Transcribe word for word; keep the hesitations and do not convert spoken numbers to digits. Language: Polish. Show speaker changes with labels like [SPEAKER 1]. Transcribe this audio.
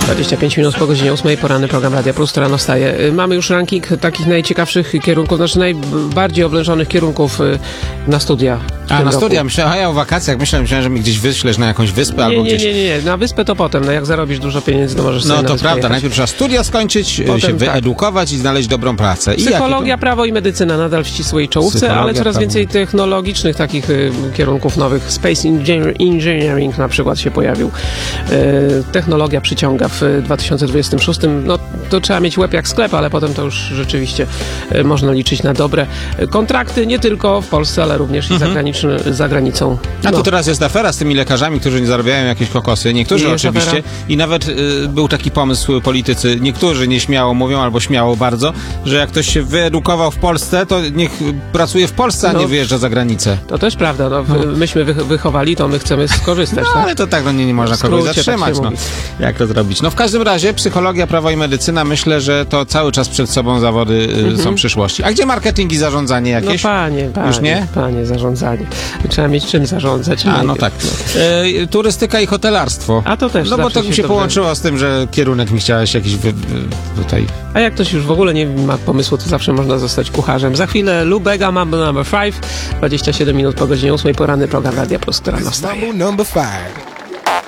[SPEAKER 1] dwadzieścia pięć minut po godzinie ósmej, poranny program Radia Plus, który rano wstaje. Mamy już ranking takich najciekawszych kierunków, znaczy najbardziej oblężonych kierunków na studia.
[SPEAKER 2] A, na studia? Myślałem, a ja o wakacjach myślałem, myślałem, że mnie gdzieś wyślesz na jakąś wyspę
[SPEAKER 1] nie,
[SPEAKER 2] albo
[SPEAKER 1] nie,
[SPEAKER 2] gdzieś...
[SPEAKER 1] Nie, nie, nie, na wyspę to potem, no jak zarobisz dużo pieniędzy, to możesz sobie
[SPEAKER 2] No
[SPEAKER 1] na
[SPEAKER 2] to
[SPEAKER 1] wyspę
[SPEAKER 2] prawda,
[SPEAKER 1] jechać.
[SPEAKER 2] najpierw trzeba studia skończyć,
[SPEAKER 1] Potem,
[SPEAKER 2] się
[SPEAKER 1] tak.
[SPEAKER 2] wyedukować i znaleźć dobrą pracę. I
[SPEAKER 1] Psychologia, prawo i medycyna nadal w ścisłej czołówce,
[SPEAKER 2] Psychologia,
[SPEAKER 1] ale coraz
[SPEAKER 2] prawo.
[SPEAKER 1] więcej technologicznych takich y, kierunków nowych. Space Engineering na przykład się pojawił. Y, technologia przyciąga w dwa tysiące dwudziestym szóstym. No to trzeba mieć łeb jak sklep, ale potem to już rzeczywiście y, można liczyć na dobre kontrakty, nie tylko w Polsce, ale również
[SPEAKER 2] Mhm.
[SPEAKER 1] i zagraniczny, za granicą.
[SPEAKER 2] A
[SPEAKER 1] No.
[SPEAKER 2] tu teraz jest afera z tymi lekarzami, którzy nie zarabiają jakieś kokosy. Niektórzy
[SPEAKER 1] Jest
[SPEAKER 2] oczywiście.
[SPEAKER 1] afera.
[SPEAKER 2] I nawet y, był taki pomysł politycy, niektórzy nieśmiało mówią, albo śmiało bardzo, że jak ktoś się wyedukował w Polsce, to niech pracuje w Polsce, a
[SPEAKER 1] No.
[SPEAKER 2] nie wyjeżdża za granicę.
[SPEAKER 1] To też prawda, no, w- myśmy wych- wychowali, to my chcemy skorzystać.
[SPEAKER 2] No
[SPEAKER 1] tak?
[SPEAKER 2] ale to tak, no nie, nie można
[SPEAKER 1] W
[SPEAKER 2] kogoś
[SPEAKER 1] skrócie, tak
[SPEAKER 2] zatrzymać.
[SPEAKER 1] się
[SPEAKER 2] No.
[SPEAKER 1] mówi.
[SPEAKER 2] Jak to zrobić? No w każdym razie psychologia, prawo i medycyna, myślę, że to cały czas przed sobą zawody y,
[SPEAKER 1] Mhm.
[SPEAKER 2] są przyszłości. A gdzie marketing i zarządzanie
[SPEAKER 1] No
[SPEAKER 2] jakieś?
[SPEAKER 1] panie, panie,
[SPEAKER 2] Już nie?
[SPEAKER 1] panie, zarządzanie. Trzeba mieć czym zarządzać.
[SPEAKER 2] A, no
[SPEAKER 1] najpierw,
[SPEAKER 2] tak. E, turystyka i hotelarstwo.
[SPEAKER 1] A to też
[SPEAKER 2] No bo
[SPEAKER 1] zawsze
[SPEAKER 2] to mi
[SPEAKER 1] się
[SPEAKER 2] się
[SPEAKER 1] dobrze-
[SPEAKER 2] połączyło z tym, że kierunek mi chciałeś jakiś wy, wy, tutaj...
[SPEAKER 1] A jak ktoś już w ogóle nie ma pomysłu, to zawsze można zostać kucharzem. Za chwilę Lubega, Mambo number five, dwadzieścia siedem minut po godzinie ósmej, poranny program Radia Plus, która wstaje.
[SPEAKER 3] Mambo number five.